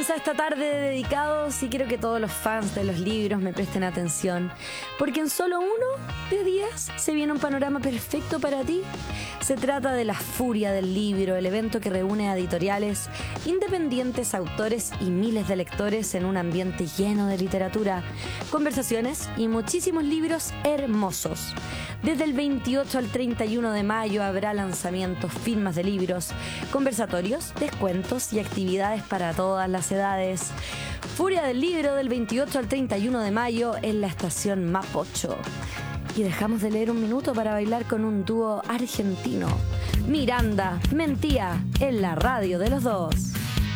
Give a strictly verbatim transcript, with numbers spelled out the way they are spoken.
Comienza esta tarde de dedicados y quiero que todos los fans de los libros me presten atención, porque en solo uno de días se viene un panorama perfecto para ti. Se trata de la Furia del Libro, el evento que reúne a editoriales, independientes, autores y miles de lectores en un ambiente lleno de literatura, conversaciones y muchísimos libros hermosos. Desde el veintiocho al treinta y uno de mayo habrá lanzamientos, firmas de libros, conversatorios, descuentos y actividades para todas las edades. Furia del Libro del veintiocho al treinta y uno de mayo en la estación Mapocho. Y dejamos de leer un minuto para bailar con un dúo argentino. Miranda, Mentía, en la radio de los dos.